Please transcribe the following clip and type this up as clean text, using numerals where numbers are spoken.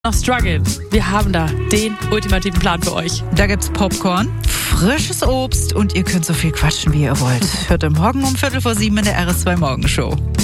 noch struggelt, wir haben da den ultimativen Plan für euch. Da gibt's Popcorn, frisches Obst und ihr könnt so viel quatschen, wie ihr wollt. Hört am Morgen um 7:15 in der RS2 Morgenshow.